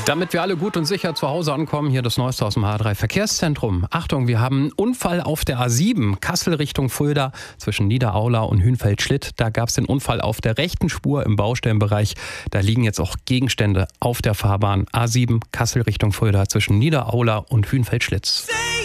Damit wir alle gut und sicher zu Hause ankommen, hier das Neueste aus dem H3 Verkehrszentrum. Achtung, wir haben einen Unfall auf der A7, Kassel Richtung Fulda, zwischen Niederaula und Hünfeld-Schlitt. Da gab es den Unfall auf der rechten Spur im Baustellenbereich. Da liegen jetzt auch Gegenstände auf der Fahrbahn. A7, Kassel Richtung Fulda, zwischen Niederaula und Hünfeld-Schlitt.